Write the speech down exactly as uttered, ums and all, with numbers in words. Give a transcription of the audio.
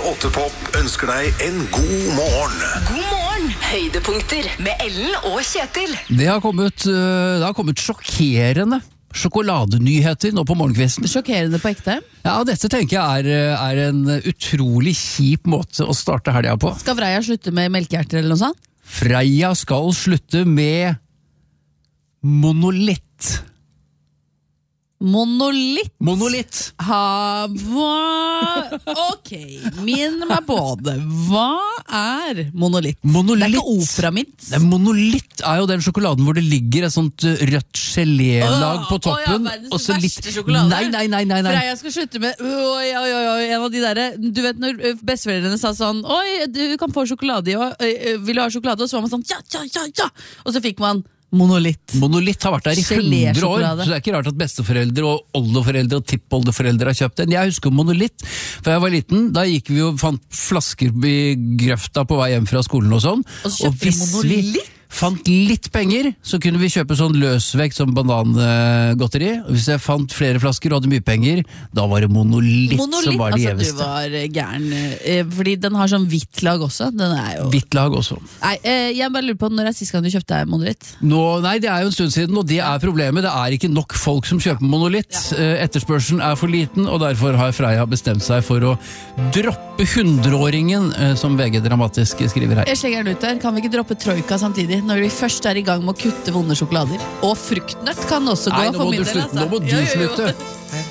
åtte Pop ønsker deg en god morgen. God morgen, høydepunkter med Ellen og Kjetil. Det har kommet, øh, det har kommet sjokkerende sjokoladenyheter nå på morgenkvisten. Sjokkerende på ekte. Ja, dette tenker jeg er, er en utrolig kjip måte å starte helga på. Skal Freia slutte med melkehjerter eller noe sånt? Freia skal slutte med monolitt. Monolitt? Monolitt. Ha, hva? Ok, minn meg på det. Hva er monolitt? Monolitt. Det er ikke operamint. Det er monolitt er jo den sjokoladen hvor det ligger et sånt rødt gelélag Åh, på toppen. Åh, ja, verdens og så litt... verste sjokolade. Nei, nei, nei, nei, nei. Freia skal slutte med oi, oi, oi, oi, en av de der. Du vet når besteforeldrene sa sånn, oi, du kan få sjokolade i år, vil du ha sjokolade? Og så var man sånn, ja, ja, ja, ja. Og så fikk man monolitt. Monolitt har vært der i hundre år, så det er ikke rart at besteforeldre og oldeforeldre og tippoldeforeldre har kjøpt den. Jeg husker monolitt, for jeg var liten, da gikk vi og fant flasker i grøfta på vei hjem fra skolen og sånn. Og så kjøpte vi monolitt? Fant litt penger, så kunne vi kjøpe sånn løsvekt som banangodteri. Hvis jeg fant flere flasker og hadde mye penger, da var det monolitt, monolitt som var det altså, gjeveste. Du var gæren, fordi den har sånn hvitt lag også. Den er jo... Hvitt lag også. Nei, jeg bare lurer på når er sist gang du kjøpte deg monolitt? Nå, nei, det er jo en stund siden, og det er problemet. Det er ikke nok folk som kjøper monolitt. Ja. Etterspørselen er for liten, og derfor har Freia bestemt seg for å droppe hundreåringen, som V G Dramatisk skriver her. Jeg slenger den ut der. Kan vi ikke droppe troika samtidig? Når vi først er i gang med å kutte vonde sjokolader. Og fruktnøtt kan også gå. Nei, nå må for min du del, slutte. altså. Nå må du Jo, jo, jo. slutte.